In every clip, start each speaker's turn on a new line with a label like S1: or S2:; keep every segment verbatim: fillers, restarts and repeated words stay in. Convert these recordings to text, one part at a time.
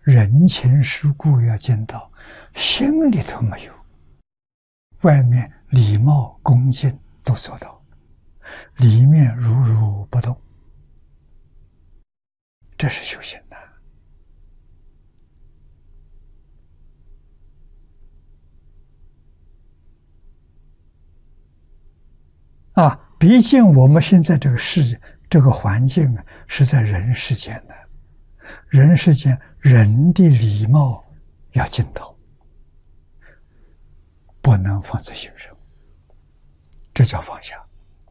S1: 人情世故要见到，心里头没有，外面礼貌恭敬都做到，里面如如不动，这是修行的。啊，毕竟我们现在这个世界这个环境啊，是在人世间的，人世间人的礼貌要尽到，不能放在心上，这叫放下。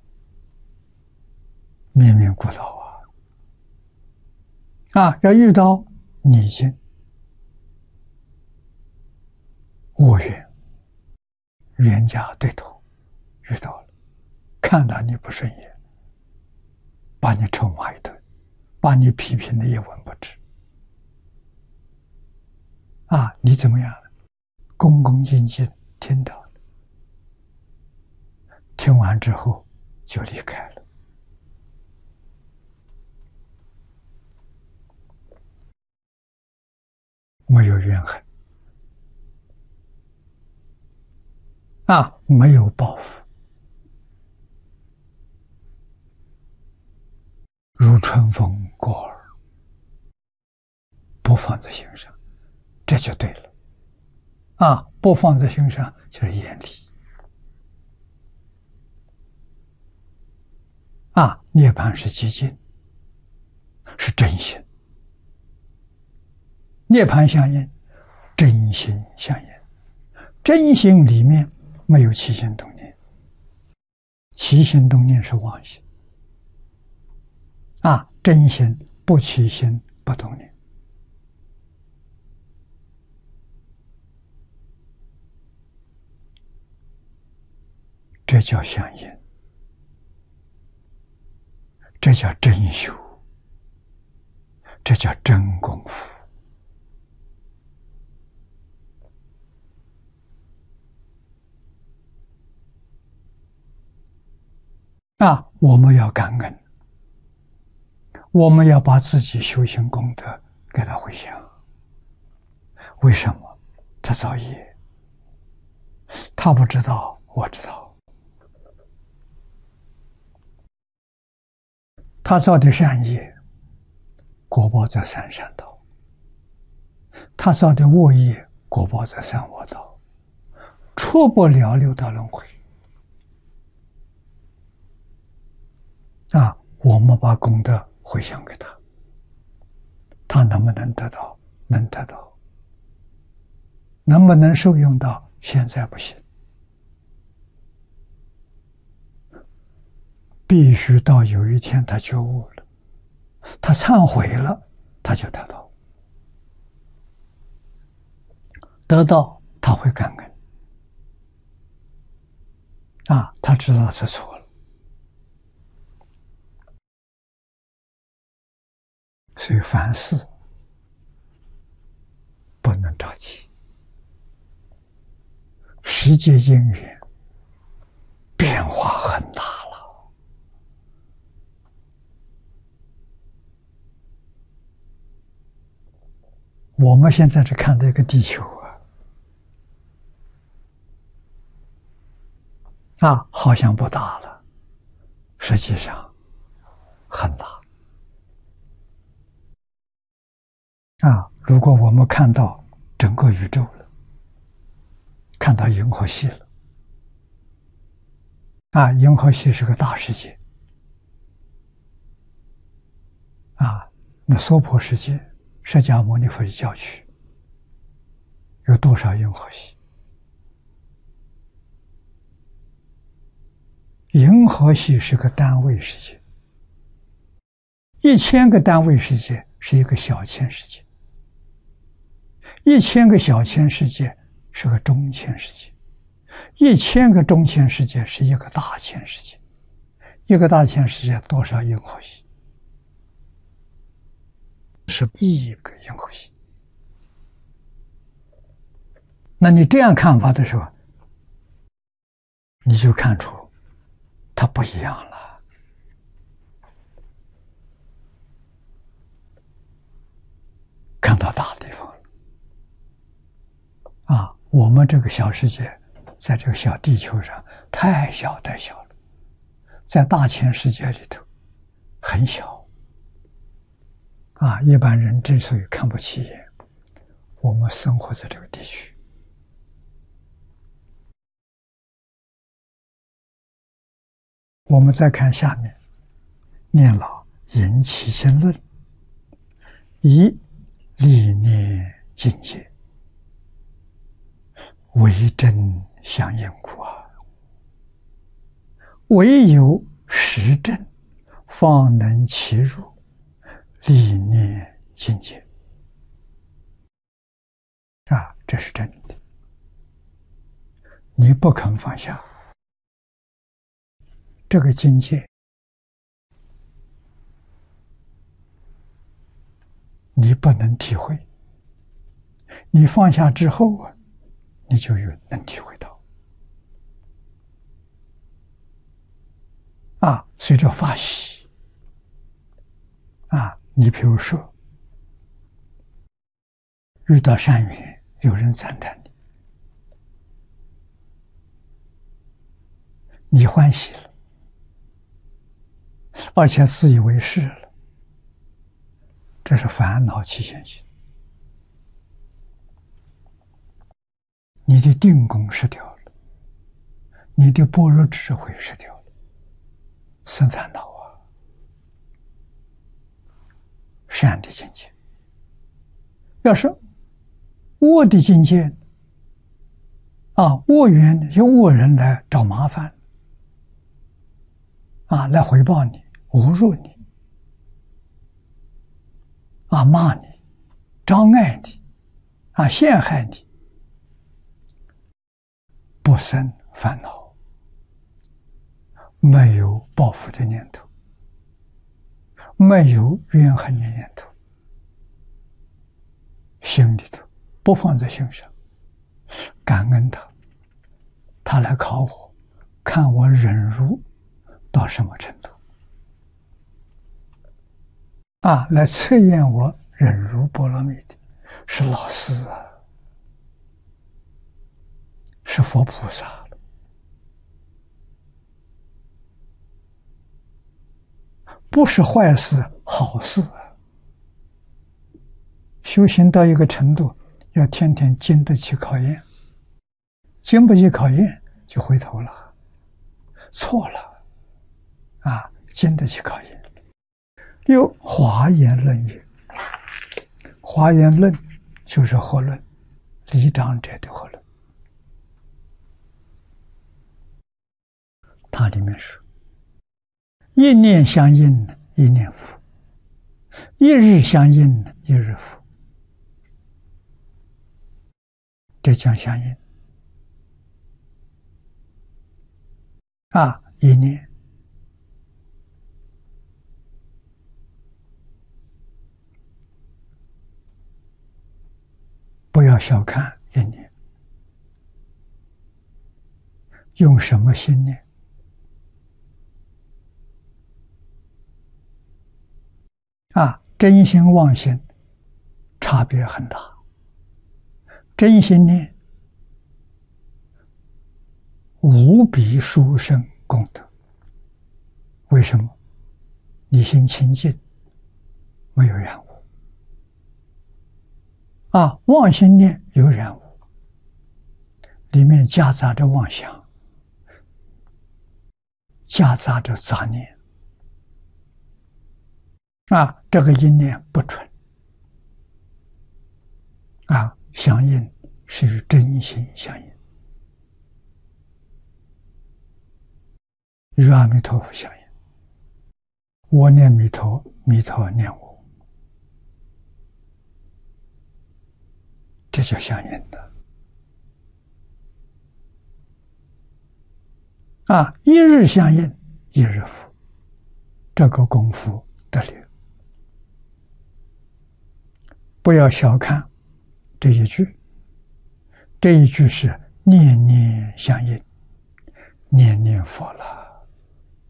S1: 面面顾到啊，啊，要遇到逆境、恶缘、冤家对头，遇到了，看到你不顺眼，把你臭骂一顿，把你批评的一文不值。啊，你怎么样了？恭恭敬敬听到了，听完之后就离开了。没有怨恨，啊，没有报复，如春风过耳，不放在心上，这就对了。啊，不放在心上就是眼里。啊，涅槃是寂静，是真心。涅槃相应，真心相应。真心里面没有起心动念，起心动念是妄心。啊，真心不起心不动念，这叫相应，这叫真修，这叫真功夫。啊，我们要感恩，我们要把自己修行功德给他回向。为什么？他造业，他不知道，我知道。他造的善业，果报在三善道；他造的恶业，果报在三恶道，出不了六道轮回。啊，我们把功德回向给他，他能不能得到？能得到。能不能受用到？现在不行，必须到有一天他觉悟了，他忏悔了，他就得到。得到他会感恩，啊，他知道是错了。所以凡事不能着急，世界因缘变化很大了。我们现在只看到一个地球啊，啊，好像不大了，实际上很大。啊，如果我们看到整个宇宙了，看到银河系了，啊，银河系是个大世界，啊，那娑婆世界，释迦牟尼佛的教区有多少银河系？银河系是个单位世界，一千个单位世界是一个小千世界。一千个小千世界是个中千世界，一千个中千世界是一个大千世界，一个大千世界多少银河系？是亿个银河系。那你这样看法的时候，你就看出它不一样了。看到大地方。 们这个小世界，在这个小地球上太小太小了，在大千世界里头很小啊！一般人之所以看不起眼，我们生活在这个地区。我们再看下面，念老引起心论，以理念境界为真相应故啊！唯有实证，方能契入理念境界啊！这是真的。你不肯放下这个境界，你不能体会。你放下之后啊，你就有能体会到啊。随着法喜啊，你比如说遇到善缘，有人赞叹你，你欢喜了，而且自以为是了，这是烦恼起现行。你的定功失掉了，你的般若智慧失掉了，生烦恼啊！善的境界，要是恶的境界啊，恶缘那些恶人来找麻烦啊，来回报你，侮辱你啊，骂你，障碍你啊，陷害你，不生烦恼，没有报复的念头，没有怨恨的念头，心里头不放在心上，感恩他，他来考我，看我忍辱到什么程度啊，来测验我忍辱波罗蜜的是老师啊，是佛菩萨，不是坏事，好事啊！修行到一个程度，要天天经得起考验，经不起考验就回头了，错了啊！经得起考验。有华严论也，华严论就是合论，理长者的合论。它里面说，一念相应，一念佛；一日相应，一日佛。这讲相应啊，一念不要小看一念，用什么心念？啊，真心妄心差别很大。真心念无比殊胜功德。为什么？你心清净，没有染污。啊，妄心念有染污，里面夹杂着妄想，夹杂着杂念。啊，这个一念不纯。啊，相应是与真心相应，与阿弥陀佛相应。我念弥陀，弥陀念我，这叫相应的。啊，一日相应，一日福，这个功夫得力。不要小看这一句，这一句是念念相应，念念佛了。